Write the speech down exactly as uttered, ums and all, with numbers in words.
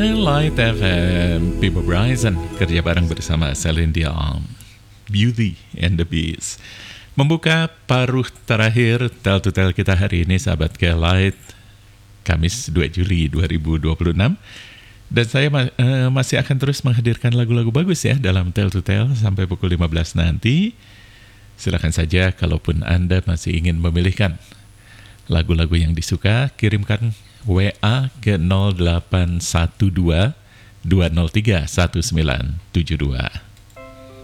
Light F M, People Bryson kerja bareng bersama Celine Dion, Beauty and the Beast. Membuka paruh terakhir Tell to Tell kita hari ini, sahabat K-Light, Kamis dua Juli dua ribu dua puluh enam. Dan saya ma- uh, masih akan terus menghadirkan lagu-lagu bagus ya dalam Tell to Tell sampai pukul lima belas nanti. Silakan saja kalaupun Anda masih ingin memilihkan lagu-lagu yang disuka, kirimkan W A ke nol delapan satu dua dua nol tiga satu sembilan tujuh dua.